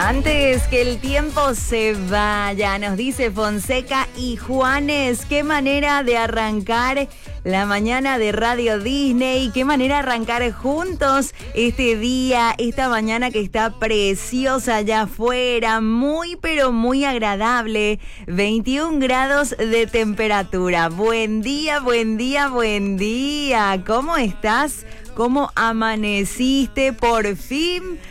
Antes que el tiempo se vaya, nos dice Fonseca y Juanes, qué manera de arrancar la mañana de Radio Disney, qué manera de arrancar juntos este día, esta mañana que está preciosa allá afuera, muy pero muy agradable, 21 grados de temperatura. Buen día, buen día, buen día. ¿Cómo estás? ¿Cómo amaneciste? Por fin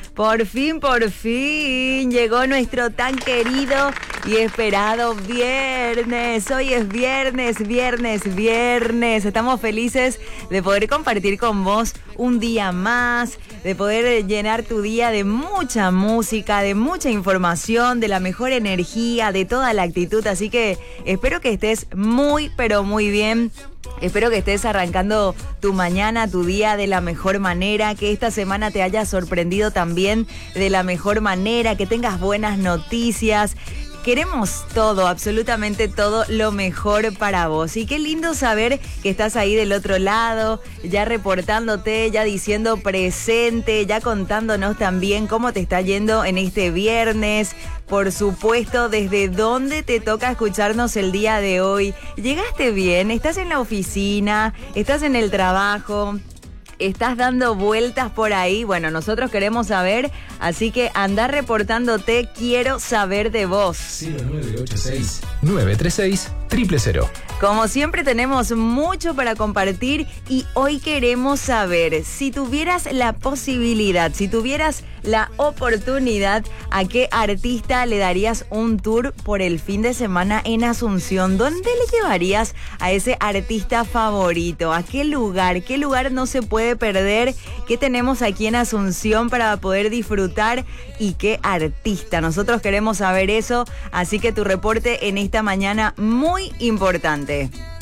llegó nuestro tan querido y esperado viernes. Hoy es viernes. Estamos felices de poder compartir con vos un día más, de poder llenar tu día de mucha música, de mucha información, de la mejor energía, de toda la actitud. Así que espero que estés muy, pero muy bien. Espero que estés arrancando tu mañana, tu día de la mejor manera, que esta semana te haya sorprendido también de la mejor manera, que tengas buenas noticias. Queremos todo, absolutamente todo lo mejor para vos. Y qué lindo saber que estás ahí del otro lado, ya reportándote, ya diciendo presente, ya contándonos también cómo te está yendo en este viernes. Por supuesto, desde dónde te toca escucharnos el día de hoy. ¿Llegaste bien? ¿Estás en la oficina? ¿Estás en el trabajo? ¿Estás dando vueltas por ahí? Bueno, nosotros queremos saber, así que andá reportándote, quiero saber de vos. 0986-936-000. Como siempre tenemos mucho para compartir y hoy queremos saber si tuvieras la posibilidad, si tuvieras la oportunidad, ¿a qué artista le darías un tour por el fin de semana en Asunción? ¿Dónde le llevarías a ese artista favorito? ¿A qué lugar? ¿Qué lugar no se puede perder? ¿Qué tenemos aquí en Asunción para poder disfrutar? ¿Y qué artista? Nosotros queremos saber eso, así que tu reporte en esta mañana muy importante.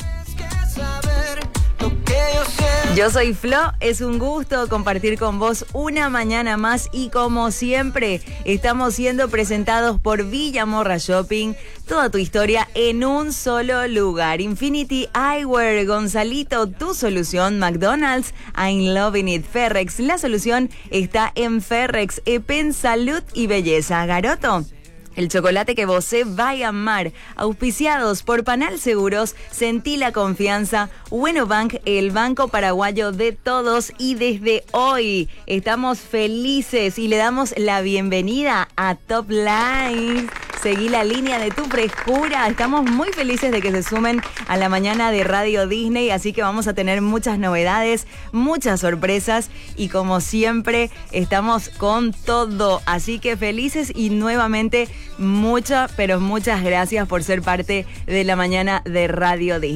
Yo soy Flo, es un gusto compartir con vos una mañana más y como siempre estamos siendo presentados por Villa Morra Shopping, toda tu historia en un solo lugar. Infinity Eyewear, Gonzalito, tu solución, McDonald's, I'm Loving It, Ferrex, la solución está en Ferrex, Epen Salud y Belleza, Garoto. El chocolate que vos se va a amar. Auspiciados por Panal Seguros, sentí la confianza. Bueno Bank, el banco paraguayo de todos. Y desde hoy estamos felices y le damos la bienvenida a Top Line. Seguí la línea de tu frescura. Estamos muy felices de que se sumen a la mañana de Radio Disney, así que vamos a tener muchas novedades, muchas sorpresas y como siempre estamos con todo. Así que felices y nuevamente muchas, pero muchas gracias por ser parte de la mañana de Radio Disney.